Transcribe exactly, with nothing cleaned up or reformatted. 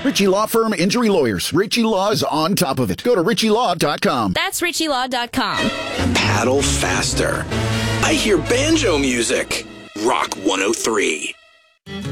Ritchie Law Firm Injury Lawyers. Ritchie Law is on top of it. Go to ritchie law dot com. That's ritchie law dot com. Paddle faster. I hear banjo music. Rock one oh three.